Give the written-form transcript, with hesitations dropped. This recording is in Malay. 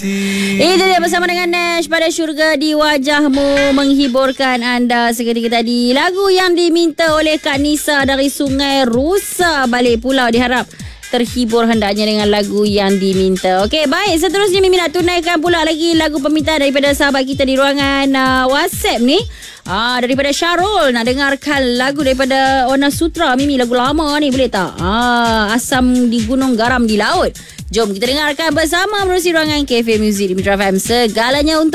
Itu dia bersama dengan Nash pada Syurga di Wajahmu, menghiburkan anda seketika tadi. Lagu yang diminta oleh Kak Nisa dari Sungai Rusa Balik Pulau, diharap terhibur hendaknya dengan lagu yang diminta. Okey, baik, seterusnya Mimi nak tunaikan pula lagi lagu permintaan daripada sahabat kita di ruangan WhatsApp ni. Daripada Syarul, nak dengarkan lagu daripada Ona Sutra. Mimi, lagu lama ni, boleh tak? Asam di gunung, garam di laut. Jom kita dengarkan bersama menerusi ruangan Cafe Music di Mitra FM. Segalanya untuk